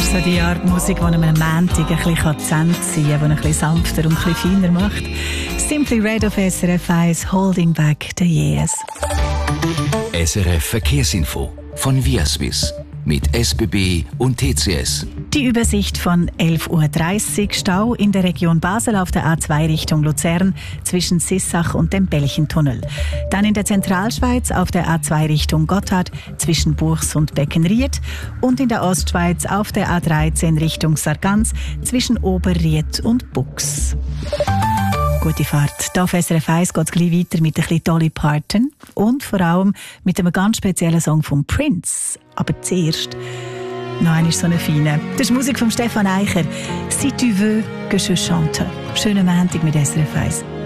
So die Art Musik, die einem Montag ein bisschen Zähne ziehen kann, die ein bisschen sanfter und ein bisschen feiner macht. Simply Red auf SRF 1, Holding Back the Years. SRF Verkehrsinfo von Viaswiss mit SBB und TCS. Die Übersicht von 11:30 Uhr. Stau in der Region Basel auf der A2 Richtung Luzern zwischen Sissach und dem Belchentunnel. Dann in der Zentralschweiz auf der A2 Richtung Gotthard zwischen Buchs und Beckenried. Und in der Ostschweiz auf der A13 Richtung Sargans zwischen Oberried und Bux. Gute Fahrt. Hier auf SRF 1 geht es gleich weiter mit ein bisschen Dolly Parton und vor allem mit einem ganz speziellen Song von Prince. Aber zuerst noch einmal so eine feine. Das ist Musik von Stefan Eicher. «Si tu veux que je chante». Schönen Montag mit SRF 1.